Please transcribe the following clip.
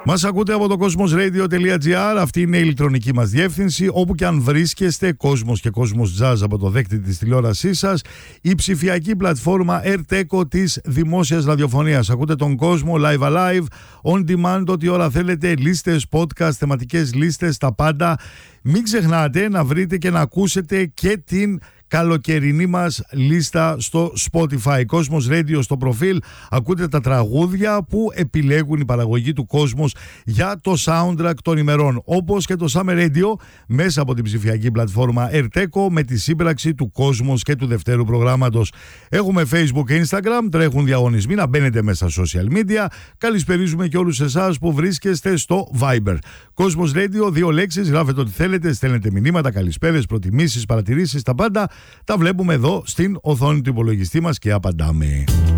Μας ακούτε από το cosmosradio.gr. Αυτή είναι η ηλεκτρονική μας διεύθυνση. Όπου και αν βρίσκεστε, Cosmos και Cosmos Jazz από το δέκτη της τηλεόρασής σας, η ψηφιακή πλατφόρμα AirTecho της δημόσιας ραδιοφωνίας. Ακούτε τον κόσμο live alive, on demand, ό,τι ώρα θέλετε, λίστες, podcast, θεματικές λίστες, τα πάντα. Μην ξεχνάτε να βρείτε και να ακούσετε και την καλοκαιρινή μας λίστα στο Spotify. Cosmos Radio στο προφίλ. Ακούτε τα τραγούδια που επιλέγουν η παραγωγή του Cosmos για το soundtrack των ημερών. Όπως και το Summer Radio μέσα από την ψηφιακή πλατφόρμα AirTecho με τη σύμπραξη του Cosmos και του δευτέρου προγράμματος. Έχουμε Facebook και Instagram, τρέχουν διαγωνισμοί, να μπαίνετε μέσα στα social media. Καλησπερίζουμε και όλους εσάς που βρίσκεστε στο Viber. Cosmos Radio, 2 λέξεις, γράφετε ό,τι θέλετε, στέλνετε μηνύματα, καλησπέρες, προτιμήσεις, παρατηρήσεις, τα πάντα. Τα βλέπουμε εδώ στην οθόνη του υπολογιστή μας και απαντάμε.